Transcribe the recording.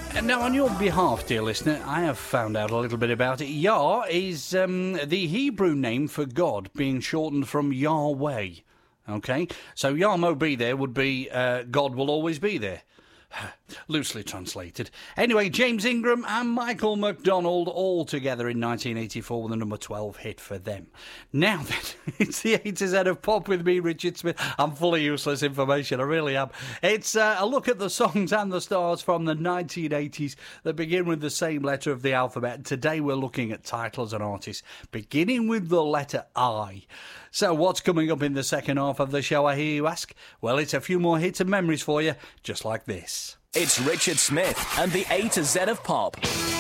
And now, on your behalf, dear listener, I have found out a little bit about it. Yah is the Hebrew name for God, being shortened from Yahweh. Okay? So Yah Mo Be There would be God will always be there. Loosely translated. Anyway, James Ingram and Michael McDonald all together in 1984 with a number 12 hit for them. Now then, it's the A to Z of Pop with me, Richard Smith. I'm full of useless information, I really am. It's a look at the songs and the stars from the 1980s that begin with the same letter of the alphabet. Today we're looking at titles and artists beginning with the letter I. So what's coming up in the second half of the show, I hear you ask? Well, it's a few more hits and memories for you, just like this. It's Richard Smith and the A to Z of Pop.